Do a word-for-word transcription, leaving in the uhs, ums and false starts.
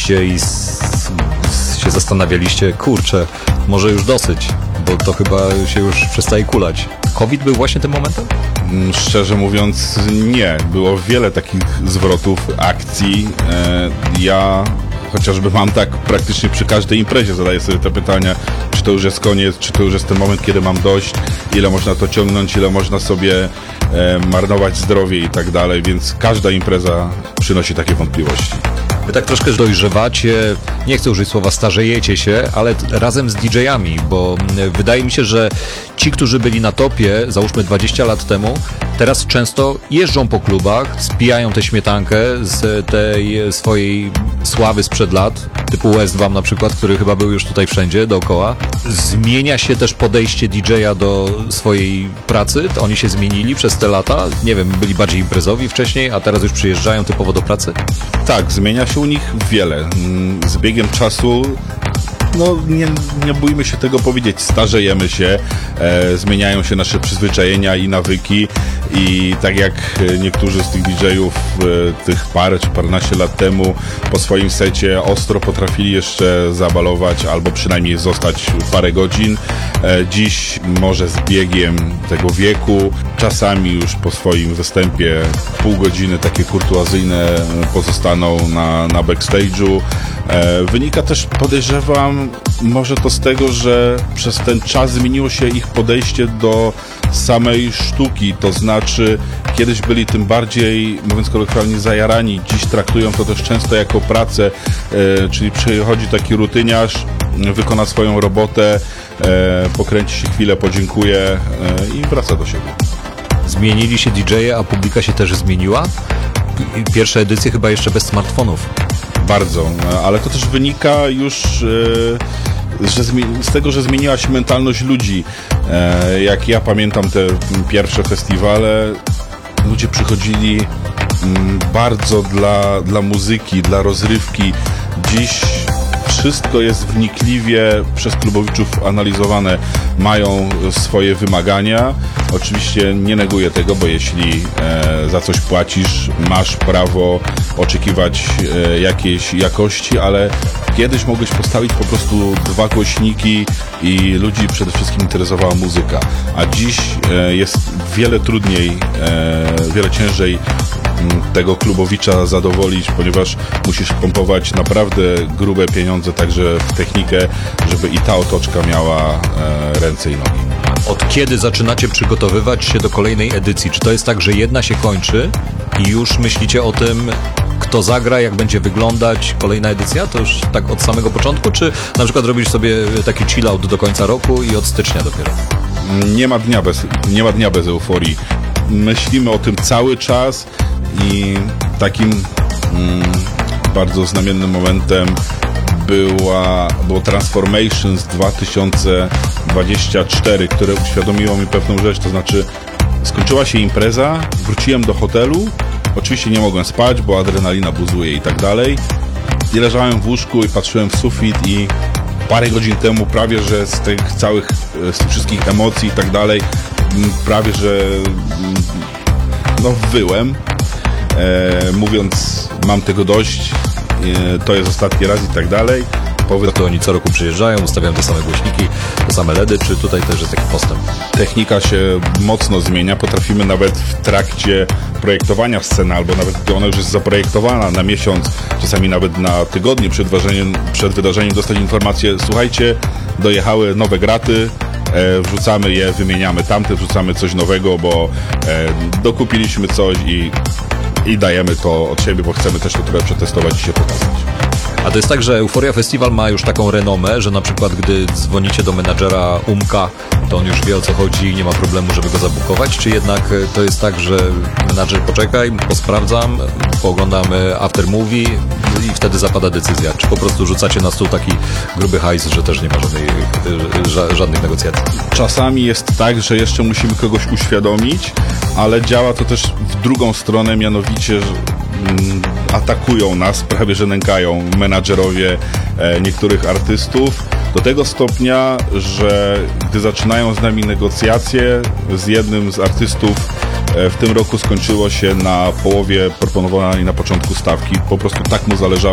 usiedliście i s- s- się zastanawialiście, kurczę, może już dosyć, bo to chyba się już przestaje kulać. COVID był właśnie tym momentem? Szczerze mówiąc, nie. Było wiele takich zwrotów, akcji. Ja chociażby mam tak praktycznie przy każdej imprezie, zadaję sobie te pytania, czy to już jest koniec, czy to już jest ten moment, kiedy mam dość, ile można to ciągnąć, ile można sobie marnować zdrowie i tak dalej, więc każda impreza przynosi takie wątpliwości. Wy tak troszkę dojrzewacie, nie chcę użyć słowa starzejecie się, ale t- razem z didżejami, bo mm, wydaje mi się, że ci, którzy byli na topie, załóżmy dwadzieścia lat temu, teraz często jeżdżą po klubach, spijają tę śmietankę z tej swojej sławy sprzed lat, typu West Wam na przykład, który chyba był już tutaj wszędzie dookoła. Zmienia się też podejście didżeja do swojej pracy, to oni się zmienili przez te lata, nie wiem, byli bardziej imprezowi wcześniej, a teraz już przyjeżdżają typowo do pracy? Tak, zmienia się u nich wiele. Z biegiem czasu, no nie, nie bójmy się tego powiedzieć, starzejemy się, e, zmieniają się nasze przyzwyczajenia i nawyki i tak jak niektórzy z tych didżejów e, tych parę czy paręnaście lat temu po swoim secie ostro potrafili jeszcze zabalować albo przynajmniej zostać parę godzin, e, dziś może z biegiem tego wieku, czasami już po swoim występie pół godziny takie kurtuazyjne pozostaną na, na backstage'u. E, wynika też, podejrzewam, może to z tego, że przez ten czas zmieniło się ich podejście do samej sztuki, to znaczy kiedyś byli tym bardziej, mówiąc kolokwialnie, zajarani, dziś traktują to też często jako pracę, e, czyli przychodzi taki rutyniarz, wykona swoją robotę, e, pokręci się chwilę, podziękuje e, i wraca do siebie. Zmienili się didżeje, a publika się też zmieniła? Pierwsze edycje chyba jeszcze bez smartfonów. Bardzo, ale to też wynika już e, że zmi- z tego, że zmieniła się mentalność ludzi. E, jak ja pamiętam te pierwsze festiwale, ludzie przychodzili m, bardzo dla, dla muzyki, dla rozrywki. Dziś wszystko jest wnikliwie przez klubowiczów analizowane, mają swoje wymagania. Oczywiście nie neguję tego, bo jeśli e, za coś płacisz, masz prawo oczekiwać e, jakiejś jakości, ale kiedyś mogłeś postawić po prostu dwa głośniki i ludzi przede wszystkim interesowała muzyka. A dziś e, jest wiele trudniej, e, wiele ciężej tego klubowicza zadowolić, ponieważ musisz pompować naprawdę grube pieniądze także w technikę, żeby i ta otoczka miała e, ręce i nogi. Od kiedy zaczynacie przygotowywać się do kolejnej edycji? Czy to jest tak, że jedna się kończy i już myślicie o tym, kto zagra, jak będzie wyglądać kolejna edycja? To już tak od samego początku? Czy na przykład robisz sobie taki chill-out do końca roku i od stycznia dopiero? Nie ma dnia bez, nie ma dnia bez euforii. Myślimy o tym cały czas i takim mm, bardzo znamiennym momentem była, było Transformations dwa tysiące dwudziesty czwarty, które uświadomiło mi pewną rzecz, to znaczy skończyła się impreza, wróciłem do hotelu, oczywiście nie mogłem spać, bo adrenalina buzuje i tak dalej, i leżałem w łóżku i patrzyłem w sufit i parę godzin temu prawie, że z tych całych, z tych wszystkich emocji i tak dalej, prawie, że no wyłem, e, mówiąc mam tego dość, e, to jest ostatni raz i tak dalej. Powiedz, to oni co roku przyjeżdżają, ustawiają te same głośniki, te same ledy, czy tutaj też jest taki postęp? Technika się mocno zmienia, potrafimy nawet w trakcie projektowania sceny, albo nawet gdy ona już jest zaprojektowana na miesiąc, czasami nawet na tygodnie przed wydarzeniem, przed wydarzeniem dostać informację, słuchajcie, dojechały nowe graty, e, wrzucamy je, wymieniamy tamte, wrzucamy coś nowego, bo e, dokupiliśmy coś i, i dajemy to od siebie, bo chcemy też to trochę przetestować i się pokazać. A to jest tak, że Euphoria Festival ma już taką renomę, że na przykład gdy dzwonicie do menadżera Umka, to on już wie, o co chodzi i nie ma problemu, żeby go zabukować, czy jednak to jest tak, że menadżer poczekaj, posprawdzam, pooglądamy after movie i wtedy zapada decyzja? Czy po prostu rzucacie na stół taki gruby hajs, że też nie ma żadnej, ża- żadnych negocjacji? Czasami jest tak, że jeszcze musimy kogoś uświadomić, ale działa to też w drugą stronę, mianowicie, że mm, atakują nas, prawie że nękają menadżerowie e, niektórych artystów do tego stopnia, że gdy zaczynają z nami negocjacje, z jednym z artystów e, w tym roku skończyło się na połowie proponowanej na początku stawki. Po prostu tak mu zależało